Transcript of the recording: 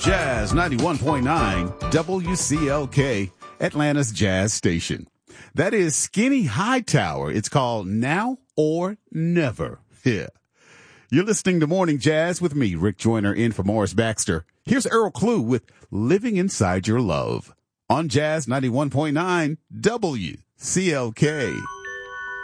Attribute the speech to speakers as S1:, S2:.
S1: Jazz 91.9 WCLK, Atlanta's Jazz Station. That is Skinny Hightower. It's called Now or Never. Yeah. You're listening to Morning Jazz with me, Rick Joyner, in for Morris Baxter. Here's Earl Klugh with Living Inside Your Love on Jazz 91.9 WCLK.